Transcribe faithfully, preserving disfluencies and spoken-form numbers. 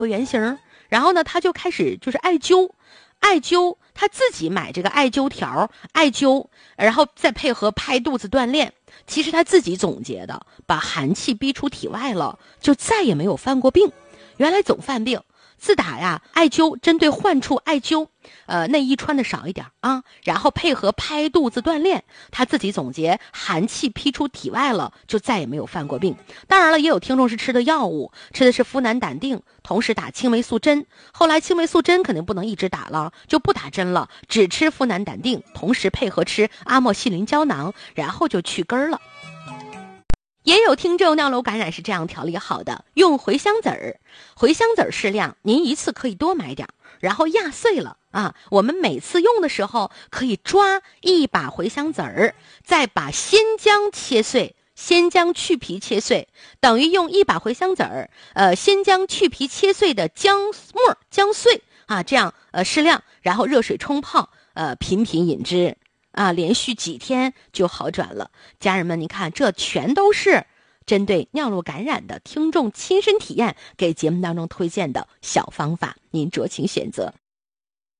个原型，然后呢，他就开始就是艾灸，艾灸，他自己买这个艾灸条，艾灸，然后再配合拍肚子锻炼。其实他自己总结的，把寒气逼出体外了，就再也没有犯过病。原来总犯病，自打呀艾灸针对患处艾灸，呃内衣穿的少一点啊，然后配合拍肚子锻炼，他自己总结寒气逼出体外了，就再也没有犯过病。当然了，也有听众是吃的药物，吃的是呋喃胆定，同时打青霉素针。后来青霉素针肯定不能一直打了，就不打针了，只吃呋喃胆定，同时配合吃阿莫西林胶囊，然后就去根了。也有听众尿路感染是这样调理好的，用茴香籽儿，茴香籽儿适量，您一次可以多买点，然后压碎了啊。我们每次用的时候可以抓一把茴香籽儿，再把鲜姜切碎，鲜姜去皮切碎，等于用一把茴香籽儿，呃，鲜姜去皮切碎的姜末姜碎啊，这样呃适量，然后热水冲泡，呃，频频饮之。啊，连续几天就好转了。家人们，你看，这全都是针对尿路感染的听众亲身体验给节目当中推荐的小方法，您酌情选择。